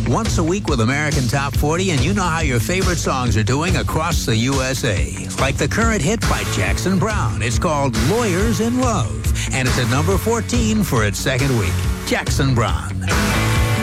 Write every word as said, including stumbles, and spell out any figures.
Once a week with American Top forty, and you know how your favorite songs are doing across the U S A. Like the current hit by Jackson Browne. It's called Lawyers in Love, and it's at number fourteen for its second week. Jackson Browne.